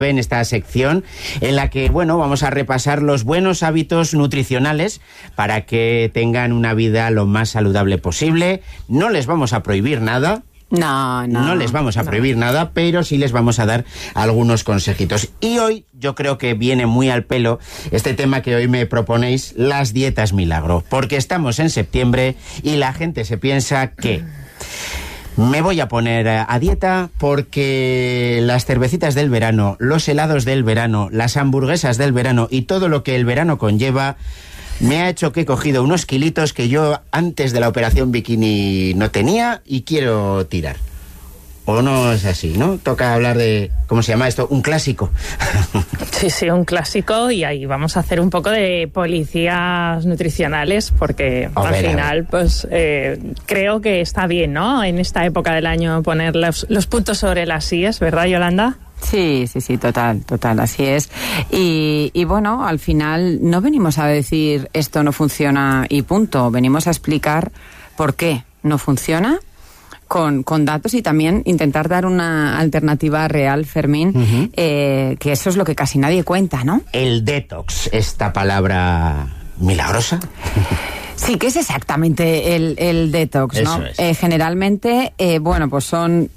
en esta sección en la que, bueno, vamos a repasar los buenos hábitos nutricionales para que tengan una vida lo más saludable posible. No les vamos a prohibir nada. No les vamos a prohibir nada, pero sí les vamos a dar algunos consejitos. Y hoy yo creo que viene muy al pelo este tema que hoy me proponéis, las dietas milagro, porque estamos en septiembre y la gente se piensa que me voy a poner a dieta porque las cervecitas del verano, los helados del verano, las hamburguesas del verano y todo lo que el verano conlleva me ha hecho que he cogido unos kilitos que yo antes de la operación bikini no tenía y quiero tirar. ¿O no es así, no? Toca hablar de, ¿cómo se llama esto? Un clásico. Sí, un clásico, y ahí vamos a hacer un poco de policías nutricionales porque al final, pues creo que está bien, ¿no? En esta época del año poner los puntos sobre las íes, ¿verdad, Yolanda? Sí, total, así es. Y bueno, al final no venimos a decir esto no funciona y punto. Venimos a explicar por qué no funciona con datos y también intentar dar una alternativa real, Fermín, que eso es lo que casi nadie cuenta, ¿no? El detox, esta palabra milagrosa. Sí, ¿qué es exactamente el detox, eso no? Es. Generalmente, bueno, pues son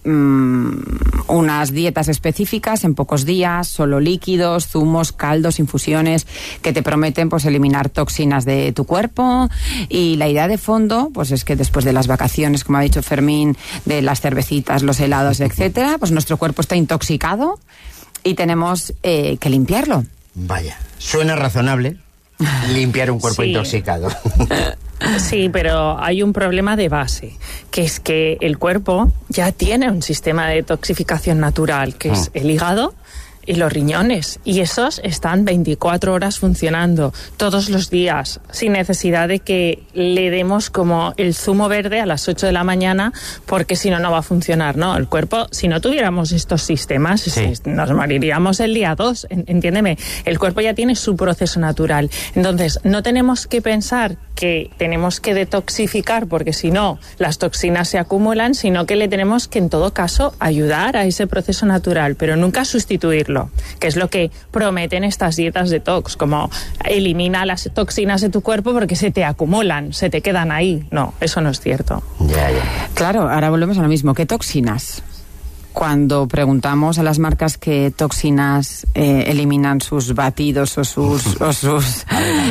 unas dietas específicas en pocos días, solo líquidos, zumos, caldos, infusiones, que te prometen pues eliminar toxinas de tu cuerpo. Y la idea de fondo, pues es que después de las vacaciones, como ha dicho Fermín, de las cervecitas, los helados, etcétera, pues nuestro cuerpo está intoxicado y tenemos que limpiarlo. Vaya, suena razonable. Limpiar un cuerpo intoxicado. Sí, pero hay un problema de base, que es que el cuerpo ya tiene un sistema de detoxificación natural, que es el hígado y los riñones, y esos están 24 horas funcionando todos los días, sin necesidad de que le demos como el zumo verde a las 8 de la mañana, porque si no, no va a funcionar, ¿no? El cuerpo, si no tuviéramos estos sistemas, nos moriríamos el día 2, entiéndeme. El cuerpo ya tiene su proceso natural. Entonces, no tenemos que pensar que tenemos que detoxificar, porque si no, las toxinas se acumulan, sino que le tenemos que, en todo caso, ayudar a ese proceso natural, pero nunca sustituirlo, que es lo que prometen estas dietas detox, como elimina las toxinas de tu cuerpo porque se te acumulan, se te quedan ahí. No, eso no es cierto. Ya. Claro, ahora volvemos a lo mismo. ¿Qué toxinas? Cuando preguntamos a las marcas qué toxinas eliminan sus batidos o sus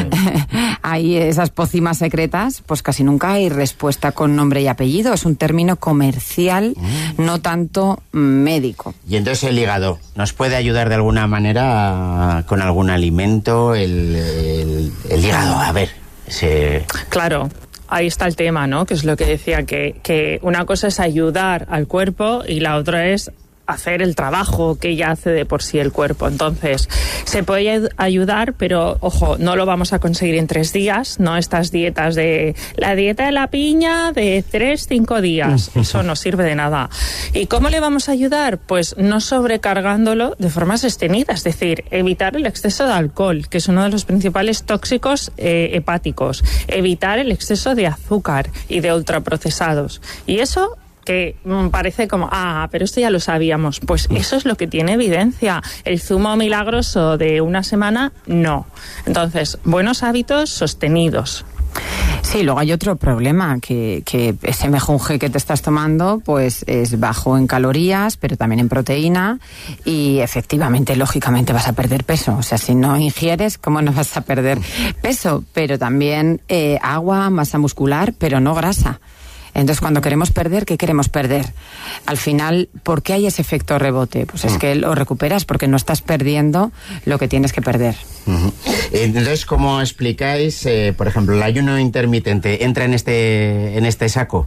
hay esas pócimas secretas, pues casi nunca hay respuesta con nombre y apellido. Es un término comercial, no tanto médico. Y entonces el hígado, ¿nos puede ayudar de alguna manera con algún alimento? El hígado, a ver. Claro. Ahí está el tema, ¿no? Que es lo que decía, que una cosa es ayudar al cuerpo y la otra es hacer el trabajo que ya hace de por sí el cuerpo. Entonces, se puede ayudar, pero, ojo, no lo vamos a conseguir en 3 días, no estas dietas de la dieta de la piña de 3-5 días. Eso no sirve de nada. ¿Y cómo le vamos a ayudar? Pues no sobrecargándolo de forma sostenida, es decir, evitar el exceso de alcohol, que es uno de los principales tóxicos hepáticos, evitar el exceso de azúcar y de ultraprocesados. Y eso, que parece como, pero esto ya lo sabíamos. Pues eso es lo que tiene evidencia. El zumo milagroso de una semana, no. Entonces, buenos hábitos sostenidos. Sí, luego hay otro problema, que ese mejunje que te estás tomando pues es bajo en calorías, pero también en proteína, y efectivamente, lógicamente vas a perder peso. O sea, si no ingieres, ¿cómo no vas a perder peso? Pero también agua, masa muscular, pero no grasa. Entonces, cuando queremos perder, ¿qué queremos perder? Al final, ¿por qué hay ese efecto rebote? Pues es que lo recuperas porque no estás perdiendo lo que tienes que perder. Entonces, ¿cómo explicáis, por ejemplo, el ayuno intermitente? ¿Entra en este saco?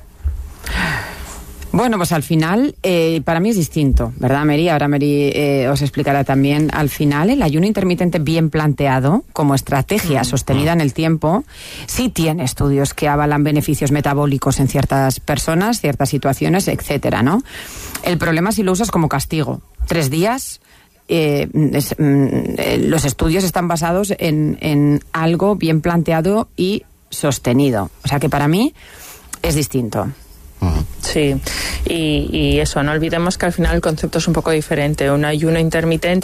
Bueno, pues al final, para mí es distinto, ¿verdad, Mary? Ahora Mary os explicará también. Al final, el ayuno intermitente bien planteado, como estrategia sostenida en el tiempo, sí tiene estudios que avalan beneficios metabólicos en ciertas personas, ciertas situaciones, etcétera, ¿no? El problema es si lo usas como castigo. 3 días, los estudios están basados en algo bien planteado y sostenido. O sea que para mí es distinto. Sí. Sí, y eso, no olvidemos que al final el concepto es un poco diferente. Un ayuno intermitente